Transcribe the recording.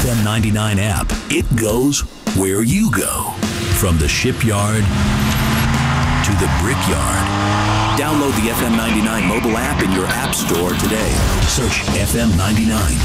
FM 99 app. It goes where you go. From the shipyard to the brickyard. Download the FM 99 mobile app in your app store today. Search FM 99.